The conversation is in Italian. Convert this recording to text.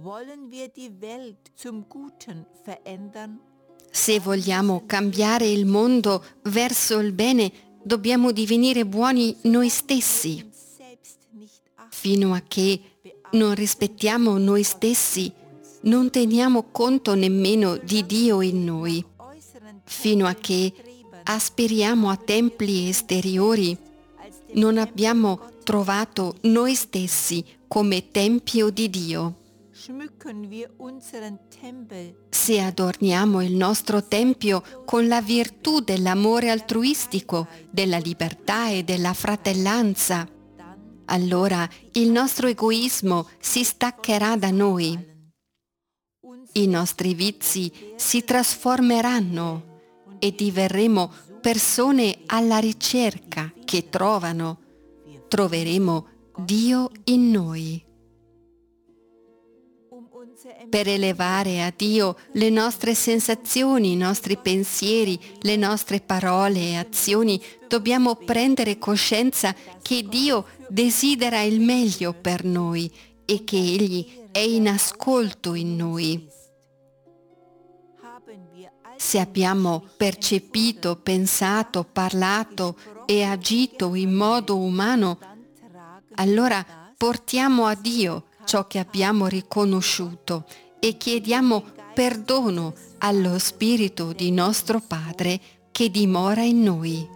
Wollen wir die Welt zum Guten verändern? Se vogliamo cambiare il mondo verso il bene, dobbiamo divenire buoni noi stessi. Uns selbst nicht achten, Fino a che non rispettiamo noi stessi, non teniamo conto nemmeno di Dio in noi. äußeren Fino a che aspiriamo a templi esteriori, non abbiamo trovato noi stessi come tempio di Dio. schmücken wir unseren Tempel Se adorniamo il nostro tempio con la virtù dell'amore altruistico, della libertà e della fratellanza, dann allora il nostro egoismo si staccherà da noi. I nostri vizi si trasformeranno e diverremo persone alla ricerca che troveremo Dio in noi. unser Per elevare a Dio le nostre sensazioni, i nostri pensieri, le nostre parole e azioni, dobbiamo prendere coscienza che Dio desidera il meglio per noi e che Egli è in ascolto in noi. haben wir all Se abbiamo percepito, pensato, parlato e agito in modo umano, dann tragen allora portiamo a Dio ciò che abbiamo riconosciuto e chiediamo perdono allo Spirito di nostro Padre che dimora in noi.